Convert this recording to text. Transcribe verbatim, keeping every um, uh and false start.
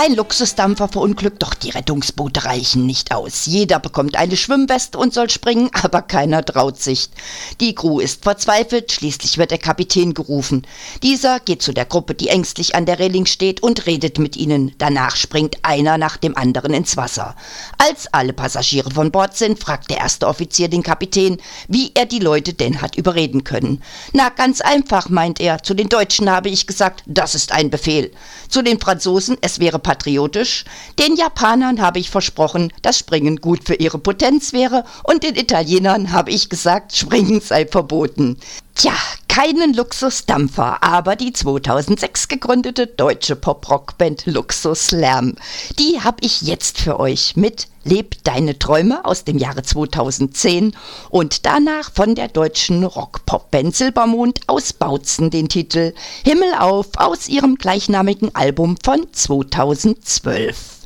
Ein Luxusdampfer verunglückt, doch die Rettungsboote reichen nicht aus. Jeder bekommt eine Schwimmweste und soll springen, aber keiner traut sich. Die Crew ist verzweifelt, schließlich wird der Kapitän gerufen. Dieser geht zu der Gruppe, die ängstlich an der Reling steht, und redet mit ihnen. Danach springt einer nach dem anderen ins Wasser. Als alle Passagiere von Bord sind, fragt der erste Offizier den Kapitän, wie er die Leute denn hat überreden können. Na, ganz einfach, meint er. Zu den Deutschen habe ich gesagt, das ist ein Befehl. Zu den Franzosen, es wäre patriotisch. Den Japanern habe ich versprochen, dass Springen gut für ihre Potenz wäre. Und den Italienern habe ich gesagt, Springen sei verboten. Tja, keinen Luxusdampfer, aber die zweitausendsechs gegründete deutsche Pop-Rock-Band Luxuslärm. Die habe ich jetzt für euch mit Leb deine Träume aus dem Jahre zweitausendzehn und danach von der deutschen Rock-Pop-Band Silbermond aus Bautzen den Titel Himmel auf aus ihrem gleichnamigen Album von zweitausendzwölf.